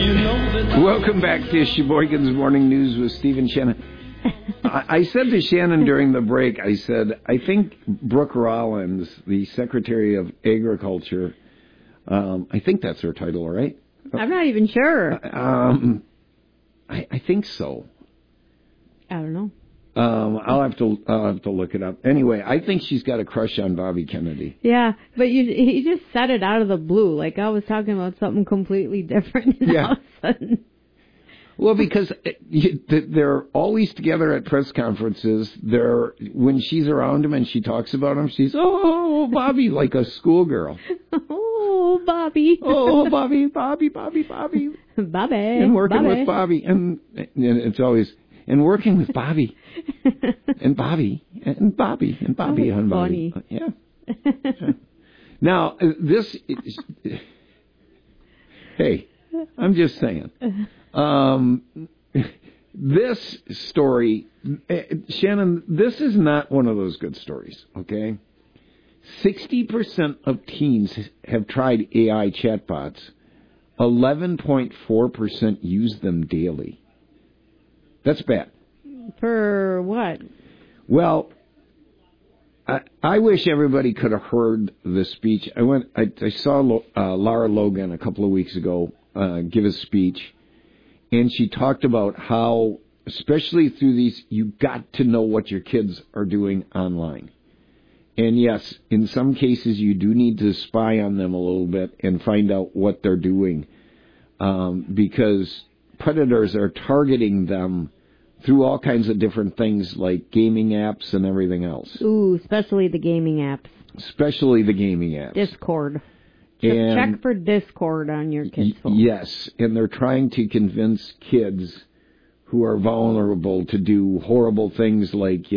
Welcome back to Sheboygan's Morning News with Steve and Shannon. I said to Shannon during the break, I said, I think Brooke Rollins, the Secretary of Agriculture, I think that's her title, right? I'm not even sure. I think so. I don't know. I'll have to look it up. Anyway, I think she's got a crush on Bobby Kennedy. Yeah, but he just said it out of the blue. Like I was talking about something completely different. And all of a sudden. Well, because they're always together at press conferences. When she's around him and she talks about him, she's, oh, Bobby, like a schoolgirl. Oh, Bobby. Oh, Bobby, Bobby, Bobby, Bobby. Bobby. And working with Bobby. And it's always, and working with Bobby. And Bobby. And Bobby. And Bobby. And Bobby. Funny. Yeah. Now, this is, hey, I'm just saying. This story, Shannon, this is not one of those good stories, okay? 60% of teens have tried AI chatbots. 11.4% use them daily. That's bad. For what? Well, I wish everybody could have heard the speech. I saw Lara Logan a couple of weeks ago give a speech, and she talked about how, especially through these, you got to know what your kids are doing online. And yes, in some cases you do need to spy on them a little bit and find out what they're doing, because predators are targeting them through all kinds of different things like gaming apps and everything else. Ooh, especially the gaming apps. Especially the gaming apps. Discord. And check for Discord on your kid's phone. Yes, and they're trying to convince kids who are vulnerable to do horrible things like,